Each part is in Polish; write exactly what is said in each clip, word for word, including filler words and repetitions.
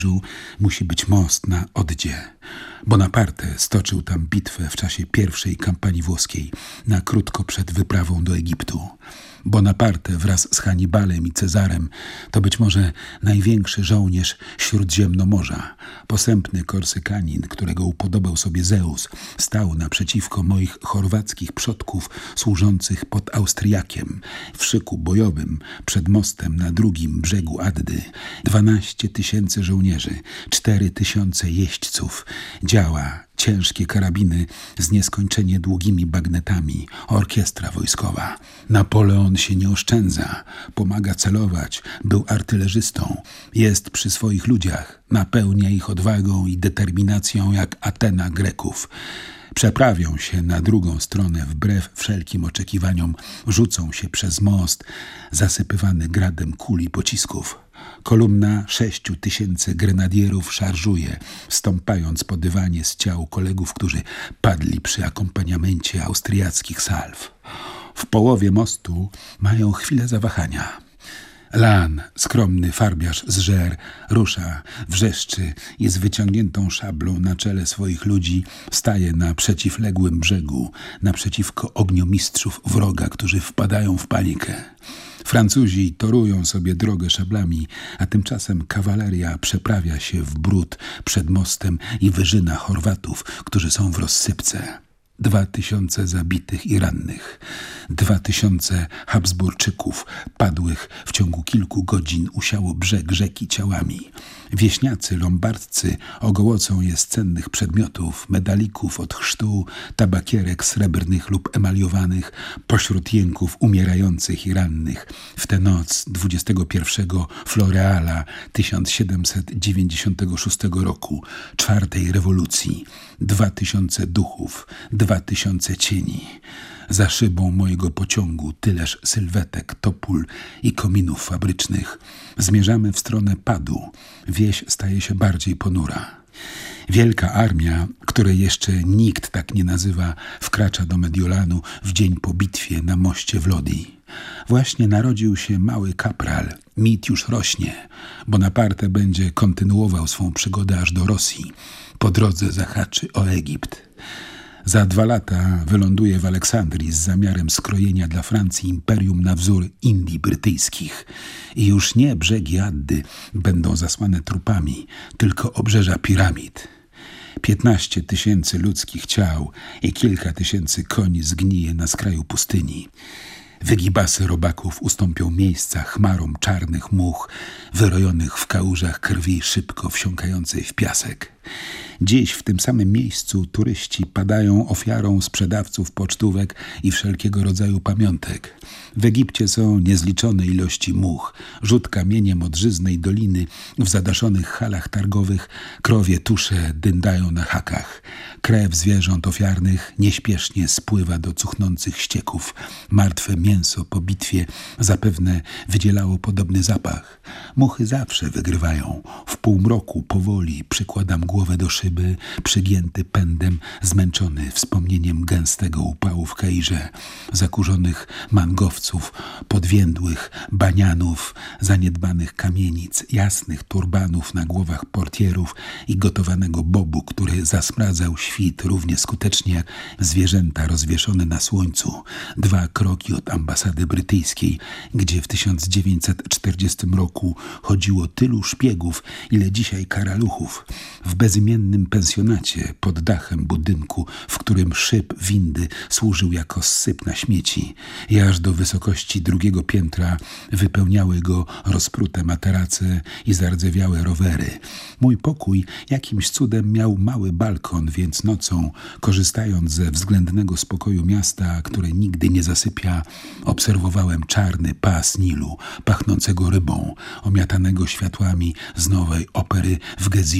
musi być most na Oddzie. Bonaparte stoczył tam bitwę w czasie pierwszej kampanii włoskiej, na krótko przed wyprawą do Egiptu. Bonaparte wraz z Hannibalem i Cezarem to być może największy żołnierz Śródziemnomorza. Posępny Korsykanin, którego upodobał sobie Zeus, stał naprzeciwko moich chorwackich przodków służących pod Austriakiem w szyku bojowym przed mostem na drugim brzegu Addy. Dwanaście tysięcy żołnierzy, cztery tysiące jeźdźców, działa, ciężkie karabiny z nieskończenie długimi bagnetami, orkiestra wojskowa. Napoleon się nie oszczędza, pomaga celować, był artylerzystą, jest przy swoich ludziach, napełnia ich odwagą i determinacją jak Atena Greków. Przeprawią się na drugą stronę wbrew wszelkim oczekiwaniom, rzucą się przez most zasypywany gradem kul i pocisków. Kolumna sześciu tysięcy grenadierów szarżuje, stąpając po dywanie z ciał kolegów, którzy padli przy akompaniamencie austriackich salw. W połowie mostu mają chwilę zawahania. Lannes, skromny farbiarz z Żer, rusza, wrzeszczy i z wyciągniętą szablą na czele swoich ludzi staje na przeciwległym brzegu, naprzeciwko ogniomistrzów wroga, którzy wpadają w panikę. Francuzi torują sobie drogę szablami, a tymczasem kawaleria przeprawia się w bród przed mostem i wyżyna Chorwatów, którzy są w rozsypce. Dwa tysiące zabitych i rannych, dwa tysiące Habsburczyków padłych w ciągu kilku godzin usiało brzeg rzeki ciałami. Wieśniacy lombardzcy ogołocą je z cennych przedmiotów, medalików od chrztu, tabakierek srebrnych lub emaliowanych, pośród jęków umierających i rannych. W tę noc dwudziestego pierwszego Floreala tysiąc siedemset dziewięćdziesiątego szóstego roku, czwartej rewolucji, dwa tysiące duchów, dwa tysiące cieni. Za szybą mojego pociągu tyleż sylwetek, topól i kominów fabrycznych. Zmierzamy w stronę Padu. Wieś staje się bardziej ponura. Wielka armia, której jeszcze nikt tak nie nazywa, wkracza do Mediolanu w dzień po bitwie na moście w Lodi. Właśnie narodził się mały kapral. Mit już rośnie. Bonaparte będzie kontynuował swą przygodę aż do Rosji. Po drodze zahaczy o Egipt. Za dwa lata wyląduje w Aleksandrii z zamiarem skrojenia dla Francji imperium na wzór Indii brytyjskich. I już nie brzegi Addy będą zasłane trupami, tylko obrzeża piramid. Piętnaście tysięcy ludzkich ciał i kilka tysięcy koni zgnije na skraju pustyni. Wygibasy robaków ustąpią miejsca chmarom czarnych much, wyrojonych w kałużach krwi szybko wsiąkającej w piasek. Dziś w tym samym miejscu turyści padają ofiarą sprzedawców pocztówek i wszelkiego rodzaju pamiątek. W Egipcie są niezliczone ilości much, rzut kamieniem od żyznej doliny w zadaszonych halach targowych, krowie tusze dyndają na hakach. Krew zwierząt ofiarnych nieśpiesznie spływa do cuchnących ścieków. Martwe mięso po bitwie zapewne wydzielało podobny zapach. Muchy zawsze wygrywają. W półmroku powoli przykładam głowę do szyby, przygięty pędem, zmęczony wspomnieniem gęstego upału w Kairze, zakurzonych mangowców, podwiędłych banianów, zaniedbanych kamienic, jasnych turbanów na głowach portierów i gotowanego bobu, który zasmradzał świt równie skutecznie jak zwierzęta rozwieszone na słońcu. Dwa kroki od ambasady brytyjskiej, gdzie w tysiąc dziewięćset czterdziestym roku chodziło tylu szpiegów, ile dzisiaj karaluchów. W bezimiennym pensjonacie pod dachem budynku, w którym szyb windy służył jako zsyp na śmieci i aż do wysokości drugiego piętra wypełniały go rozprute materace i zardzewiałe rowery. Mój pokój jakimś cudem miał mały balkon, więc nocą, korzystając ze względnego spokoju miasta, które nigdy nie zasypia, obserwowałem czarny pas Nilu, pachnącego rybą, omiatanego światłami z nowej opery w Gezirze.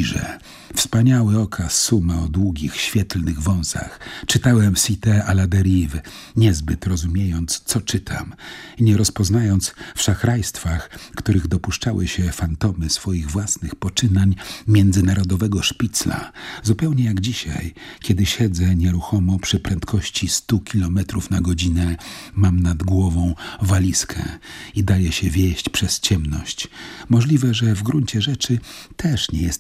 Wspaniały okaz suma o długich, świetlnych wąsach. Czytałem Cité à la dérive, niezbyt rozumiejąc, co czytam i nie rozpoznając w szachrajstwach, których dopuszczały się fantomy swoich własnych poczynań, międzynarodowego szpicla, zupełnie jak dzisiaj, kiedy siedzę nieruchomo przy prędkości stu kilometrów na godzinę, mam nad głową walizkę i daję się wieść przez ciemność. Możliwe, że w gruncie rzeczy też nie jest